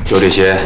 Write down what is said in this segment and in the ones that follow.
就这些。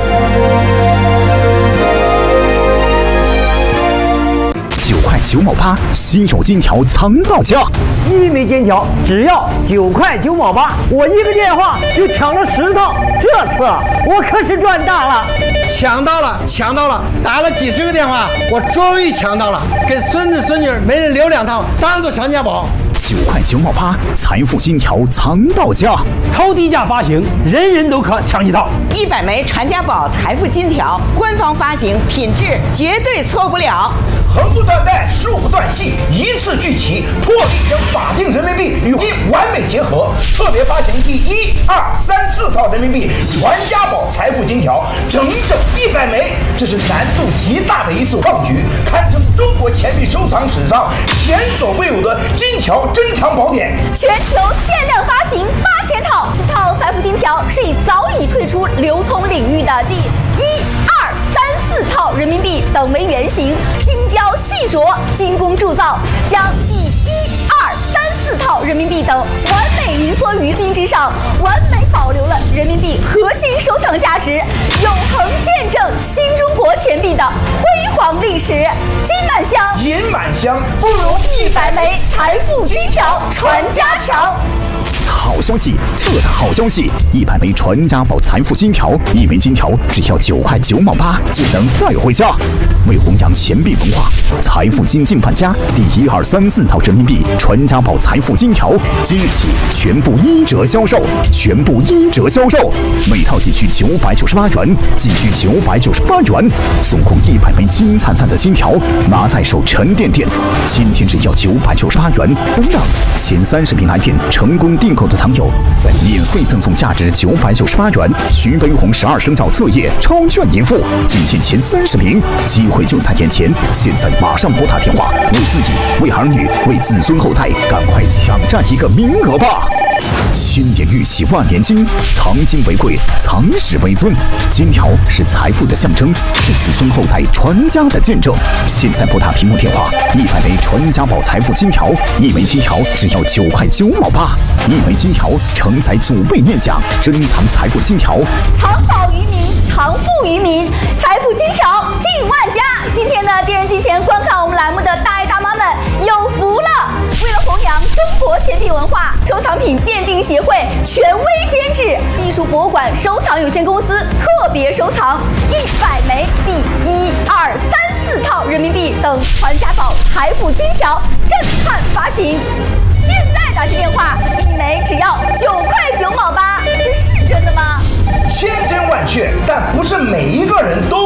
9块9毛8，稀有金条藏到家。 1枚金条只要9块9毛8，我一个电话就抢了10套，这次我可是赚大了！ 抢到了！打了几10个电话，我终于抢到了，给孙子孙女每人留2套，当做传家宝。 9块9毛8，财富金条藏到家， 超低价发行，人人都可抢一套。 100枚传家宝财富金条，官方发行，品质绝对错不了。 横不断带，竖不断系，一次聚齐，破例将法定人民币与金完美结合，特别发行第1、2、3、4套人民币传家宝财富金条，整100枚，这是难度极大的一次创举，堪称中国钱币收藏史上前所未有的金条珍藏宝典。 全球限量发行8000套，此套财富金条是以早已退出流通领域的第1、2、3、4套人民币等为原型，精雕细琢、精工铸造，将第1、2、3、4套人民币等完美凝缩于金之上，完美保留了人民币核心收藏价值，永恒见证新中国钱币的辉煌历史。金满箱， 银满箱， 不如100枚财富金条传家强。 好消息，这的好消息！100枚传家宝财富金条，1枚金条只要9块9毛8就能带回家。为弘扬钱币文化，财富金进范家第1、2、3、4套人民币传家宝财富金条，即日起全部1折销售，每套仅需998元，送空100枚金灿灿的金条，拿在手沉甸甸。今天只要998元，等等，前30名来电成功订购的藏友，再免费赠送价值998元徐悲鸿12生肖册页超券一副，仅限前30名，机会就在眼前，现在马上拨打电话，为自己、为儿女、为子孙后代，赶快抢占一个名额吧！千年玉玺万年金，藏金为贵，藏史为尊。金条是财富的象征，是子孙后代传家的见证。现在拨打屏幕电话，100枚传家宝财富金条，1枚金条只要9块9毛8，1枚金条承载祖辈念想，珍藏财富金条， 藏宝于民，藏富于民，财富金条进万家。今天呢，电视机前观看我们栏目的大爷大妈们有福了！为了弘扬中国钱币文化，收藏品鉴定协会权威监制艺术博物馆收藏有限公司特别收藏100枚第1、2、3、4套人民币等传家宝财富金条，震撼发行。现在打起电话，1枚只要9块9毛8，这是真的吗？ 千真万确，但不是每一个人都